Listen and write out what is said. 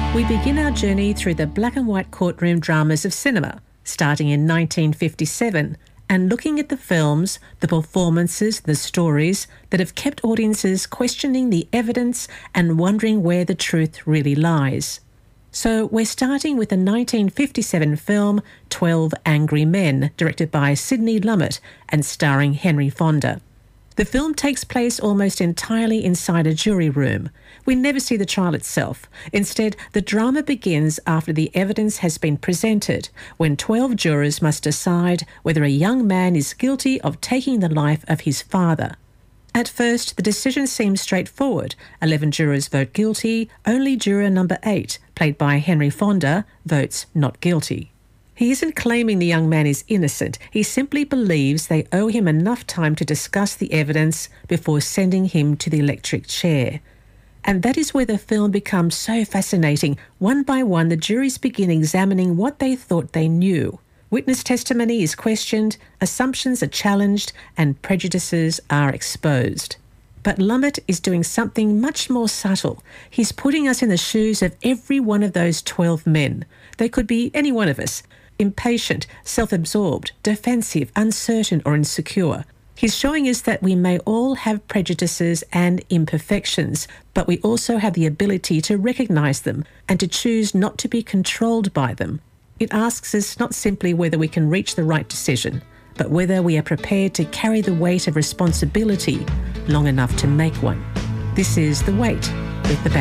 We begin our journey through the black and white courtroom dramas of cinema, starting in 1957, and looking at the films, the performances, the stories that have kept audiences questioning the evidence and wondering where the truth really lies. So we're starting with the 1957 film 12 Angry Men, directed by Sidney Lumet and starring Henry Fonda. The film takes place almost entirely inside a jury room. We never see the trial itself. Instead, the drama begins after the evidence has been presented, when 12 jurors must decide whether a young man is guilty of taking the life of his father. At first, the decision seems straightforward. 11 jurors vote guilty. Only juror number 8, played by Henry Fonda, votes not guilty. He isn't claiming the young man is innocent. He simply believes they owe him enough time to discuss the evidence before sending him to the electric chair. And that is where the film becomes so fascinating. One by one, the juries begin examining what they thought they knew. Witness testimony is questioned, assumptions are challenged, and prejudices are exposed. But Lumet is doing something much more subtle. He's putting us in the shoes of every one of those 12 men. They could be any one of us. Impatient, self-absorbed, defensive, uncertain or insecure. He's showing us that we may all have prejudices and imperfections, but we also have the ability to recognise them and to choose not to be controlled by them. It asks us not simply whether we can reach the right decision, but whether we are prepared to carry the weight of responsibility long enough to make one. This is The Wait with The Band.